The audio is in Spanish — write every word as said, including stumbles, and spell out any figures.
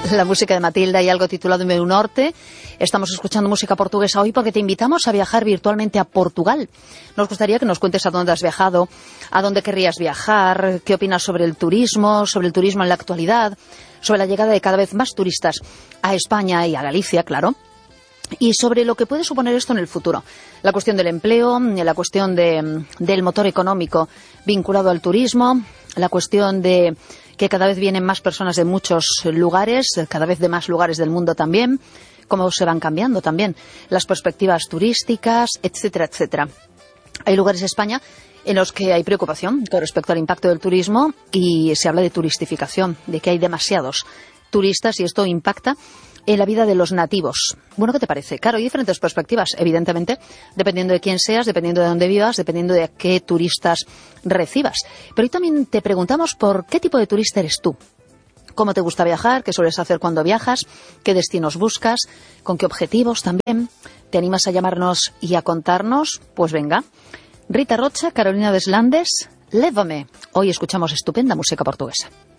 la música de Matilda y algo titulado Meu Norte. Estamos escuchando música portuguesa hoy porque te invitamos a viajar virtualmente a Portugal. Nos gustaría que nos cuentes a dónde has viajado, a dónde querrías viajar, qué opinas sobre el turismo, sobre el turismo en la actualidad, sobre la llegada de cada vez más turistas a España y a Galicia, claro. Y sobre lo que puede suponer esto en el futuro. La cuestión del empleo, la cuestión de, del motor económico vinculado al turismo, la cuestión de que cada vez vienen más personas de muchos lugares, cada vez de más lugares del mundo también, cómo se van cambiando también las perspectivas turísticas, etcétera, etcétera. Hay lugares en España en los que hay preocupación con respecto al impacto del turismo y se habla de turistificación, de que hay demasiados turistas y esto impacta en la vida de los nativos. Bueno, ¿qué te parece? Claro, hay diferentes perspectivas, evidentemente, dependiendo de quién seas, dependiendo de dónde vivas, dependiendo de qué turistas recibas. Pero hoy también te preguntamos por qué tipo de turista eres tú. ¿Cómo te gusta viajar? ¿Qué sueles hacer cuando viajas? ¿Qué destinos buscas? ¿Con qué objetivos también? ¿Te animas a llamarnos y a contarnos? Pues venga. Rita Rocha, Carolina Deslandes, Lévame. Hoy escuchamos estupenda música portuguesa.